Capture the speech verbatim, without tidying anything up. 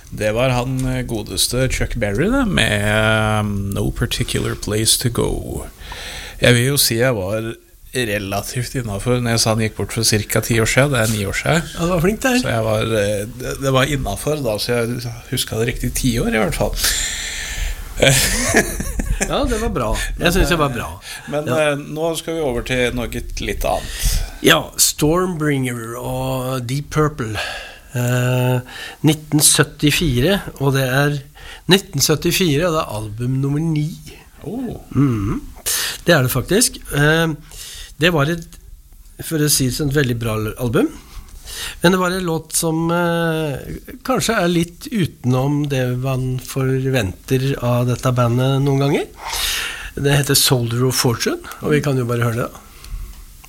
Det var han godeste Chuck Berry da, med um, No Particular Place to Go. Jeg vil jo si jeg var relativt innenfor når jeg sa han gikk bort for cirka ti år siden. Det er ni år siden. Ja, det var flink der. Så jeg var, det, det var innenfor da, så jeg husker det riktig ti år i hvert fall. Ja, det var bra. Jeg synes det var bra. Men ja. uh, nå skal vi over til noe litt annet. Ja, Stormbringer og Deep Purple. Uh, nitten syttifire, og det er nitten syttifire, og det er album nummer ni. Oh. Mm, det er det faktisk. Uh, det var et, for å si det, et veldig bra album. Men det var en låt som uh, kanskje er litt utenom det man forventer av dette bandet noen ganger. Det heter Soldier of Fortune, og vi kan jo bare høre det da.